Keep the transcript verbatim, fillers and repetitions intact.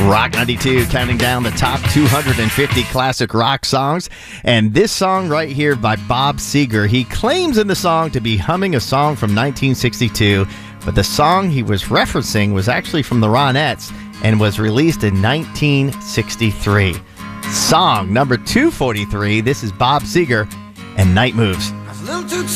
Rock ninety-two, counting down the top two hundred fifty classic rock songs. And this song right here by Bob Seger, he claims in the song to be humming a song from nineteen sixty-two, but the song he was referencing was actually from the Ronettes and was released in nineteen sixty-three. Song number two forty-three, this is Bob Seger and Night Moves.